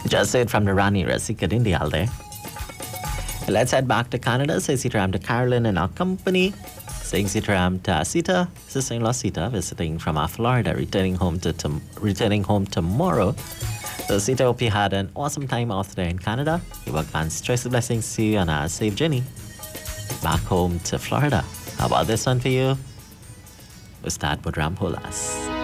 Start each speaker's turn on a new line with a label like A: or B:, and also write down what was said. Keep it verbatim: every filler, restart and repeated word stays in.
A: Just it from the Rani Rasika Dindial there. Let's head back to Canada. Say Sitaram to Carolyn and our company. Saying Sitaram to Sita, sister-in-law Sita, visiting from our Florida, returning home to tom- returning home tomorrow. So Sita, hope you had an awesome time out there in Canada. You work on stress blessings to you on a safe journey back home to Florida. How about this one for you? We'll start with Rampolas.